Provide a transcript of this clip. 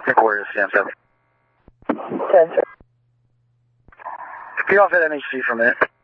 McWarrior CM7. 10, sir. Get off at MHG for a minute.